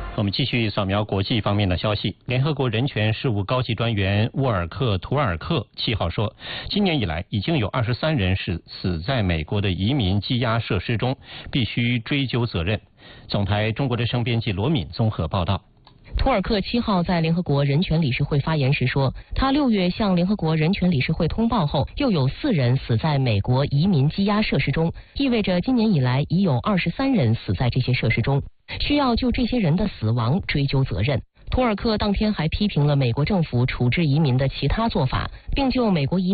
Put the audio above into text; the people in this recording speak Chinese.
我们继续扫描国际方面的消息。联合国人权事务高级专员沃尔克·图尔克7号说，今年以来已经有23人死在美国的移民羁押设施中，必须追究责任。总台中国之声编辑罗敏综合报道。 图尔克7号在联合国人权理事会发言时说，他6月向联合国人权理事会通报后，又有4人死在美国移民羁押设施中，意味着今年以来已有23人死在这些设施中，需要就这些人的死亡追究责任。图尔克当天还批评了美国政府处置移民的其他做法，并就美国移民